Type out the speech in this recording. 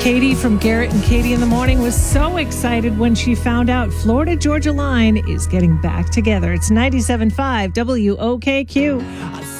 Katie from Garrett and Katie in the Morning was so excited when she found out Florida Georgia Line is getting back together. It's 97.5 WOKQ.